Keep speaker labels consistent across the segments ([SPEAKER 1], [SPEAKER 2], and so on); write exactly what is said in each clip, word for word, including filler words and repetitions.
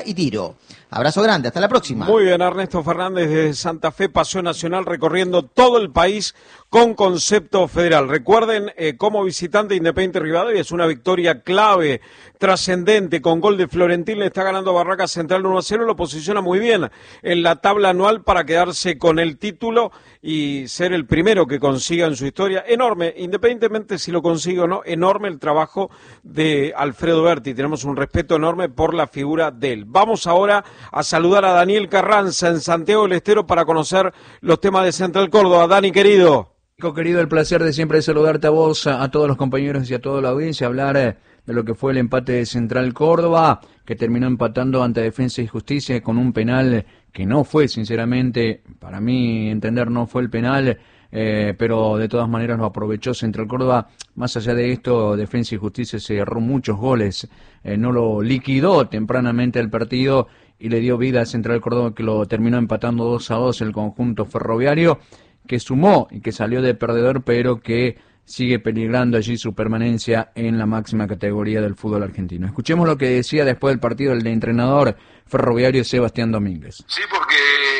[SPEAKER 1] y tiro. Abrazo grande, hasta la próxima.
[SPEAKER 2] Muy bien, Ernesto Fernández de Santa Fe, Paseo Nacional, recorriendo todo el país con concepto federal. Recuerden, eh, como visitante Independiente Rivadavia, es una victoria clave, trascendente, con gol de Florentín, le está ganando Barraca Central uno a cero, lo posiciona muy bien en la tabla anual para quedarse con el título y ser el primero que consiga en su historia. Enorme, independientemente si lo consigue o no, enorme el trabajo de Alfredo Berti. Tenemos un respeto enorme por la figura de él. Vamos ahora a saludar a Daniel Carranza en Santiago del Estero para conocer los temas de Central Córdoba. Dani, querido.
[SPEAKER 3] Querido, el placer de siempre saludarte a vos, a, a todos los compañeros y a toda la audiencia, hablar eh, de lo que fue el empate de Central Córdoba, que terminó empatando ante Defensa y Justicia con un penal que no fue, sinceramente, para mí entender no fue el penal, eh, pero de todas maneras lo aprovechó Central Córdoba. Más allá de esto, Defensa y Justicia se erró muchos goles, eh, no lo liquidó tempranamente el partido y le dio vida a Central Córdoba, que lo terminó empatando dos a dos el conjunto ferroviario, que sumó y que salió de perdedor, pero que sigue peligrando allí su permanencia en la máxima categoría del fútbol argentino. Escuchemos lo que decía después del partido el entrenador ferroviario Sebastián Domínguez.
[SPEAKER 4] Sí, porque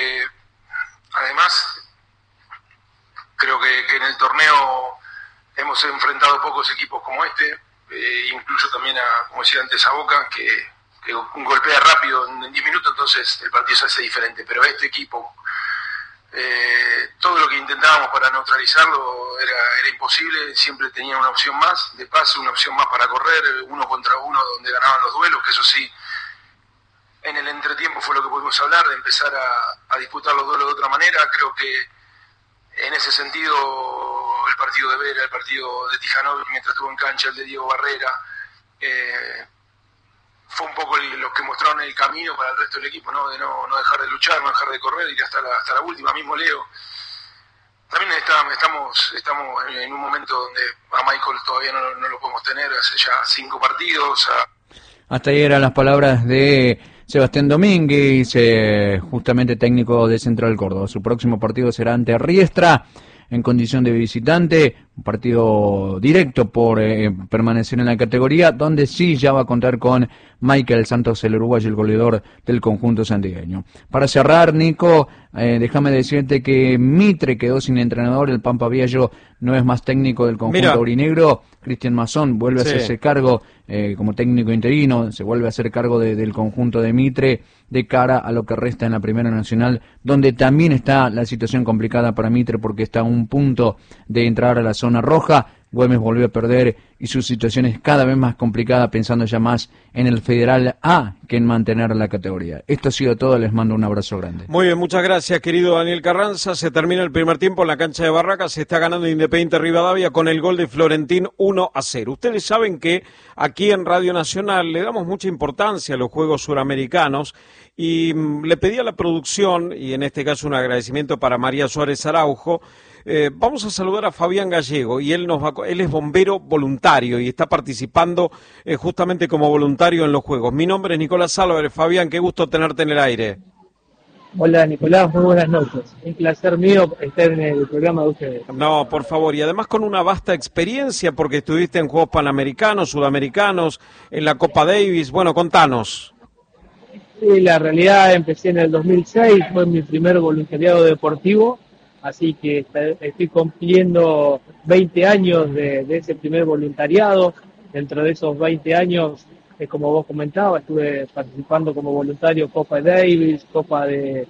[SPEAKER 4] además creo que, que en el torneo hemos enfrentado pocos equipos como este, eh, incluso también a, como decía antes, a Boca, que, que golpea rápido en diez minutos, entonces el partido se hace diferente, pero este equipo, Eh, todo lo que intentábamos para neutralizarlo era, era imposible, siempre tenía una opción más de pase, una opción más para correr, uno contra uno donde ganaban los duelos, que eso sí, en el entretiempo fue lo que pudimos hablar, de empezar a, a disputar los duelos de otra manera. Creo que en ese sentido el partido de Vera, el partido de Tijanovic mientras estuvo en cancha, el de Diego Barrera, eh, fue un poco los que mostraron el camino para el resto del equipo, ¿no? De no, no dejar de luchar, no dejar de correr, ir hasta la, hasta la última. Mismo Leo. También está, estamos, estamos en un momento donde a Michael todavía no, no lo podemos tener, hace ya cinco partidos. A...
[SPEAKER 3] Hasta ahí eran las palabras de Sebastián Domínguez, eh, justamente técnico de Central Córdoba. Su próximo partido será ante Riestra, en condición de visitante, un partido directo por eh, permanecer en la categoría, donde sí ya va a contar con Michael Santos, el uruguayo, el goleador del conjunto santigueño. Para cerrar, Nico, eh, déjame decirte que Mitre quedó sin entrenador, el Pampa Viallo no es más técnico del conjunto
[SPEAKER 2] Mira.
[SPEAKER 3] aurinegro, Cristian Mazón vuelve
[SPEAKER 2] Sí.
[SPEAKER 3] a hacerse cargo eh, como técnico interino, se vuelve a hacer cargo de, del conjunto de Mitre de cara a lo que resta en la Primera Nacional, donde también está la situación complicada para Mitre porque está a un punto de entrar a la zona roja. Güemes volvió a perder y su situación es cada vez más complicada, pensando ya más en el Federal A que en mantener la categoría. Esto ha sido todo, les mando un abrazo grande.
[SPEAKER 2] Muy bien, muchas gracias, querido Daniel Carranza. Se termina el primer tiempo en la cancha de Barracas, se está ganando Independiente Rivadavia con el gol de Florentín uno a cero. Ustedes saben que aquí en Radio Nacional le damos mucha importancia a los Juegos Suramericanos y mm, le pedí a la producción, y en este caso un agradecimiento para María Suárez Araujo. Eh, vamos a saludar a Fabián Gallego y él nos va, él es bombero voluntario y está participando eh, justamente como voluntario en los Juegos. Mi nombre es Nicolás Álvarez. Fabián, qué gusto tenerte en el aire.
[SPEAKER 5] Hola Nicolás, muy buenas noches. Un placer mío estar en el programa de ustedes.
[SPEAKER 2] No, por favor, y además con una vasta experiencia porque estuviste en Juegos Panamericanos, Sudamericanos, en la Copa Davis. Bueno, contanos.
[SPEAKER 5] Sí, la realidad empecé en el dos mil seis, fue mi primer voluntariado deportivo. Así que estoy cumpliendo veinte años de, de ese primer voluntariado. Dentro de esos veinte años, eh, como vos comentabas, estuve participando como voluntario Copa Davis, Copa de,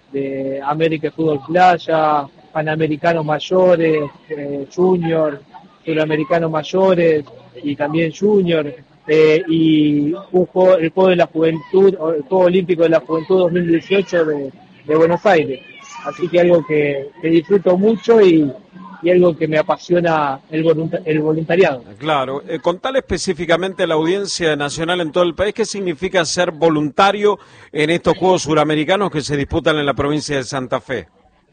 [SPEAKER 5] de América Fútbol Playa, Panamericanos mayores, eh, Junior, Suramericanos mayores y también Junior. Eh, y un juego, el Juego de la Juventud, el Juego Olímpico de la Juventud dos mil dieciocho de, de Buenos Aires. Así que algo que, que disfruto mucho y, y algo que me apasiona el, volunta, el voluntariado.
[SPEAKER 2] Claro, eh, contale específicamente a la audiencia nacional en todo el país qué significa ser voluntario en estos Juegos Suramericanos que se disputan en la provincia de Santa Fe.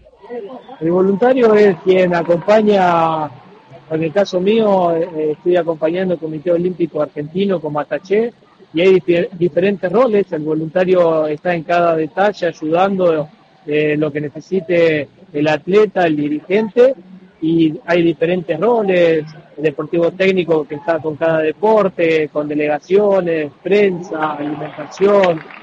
[SPEAKER 5] El voluntario es quien acompaña, en el caso mío, eh, estoy acompañando el Comité Olímpico Argentino como ataché y hay dif- diferentes roles. El voluntario está en cada detalle ayudando Eh, lo que necesite el atleta, el dirigente, y hay diferentes roles, el deportivo técnico que está con cada deporte, con delegaciones, prensa, alimentación,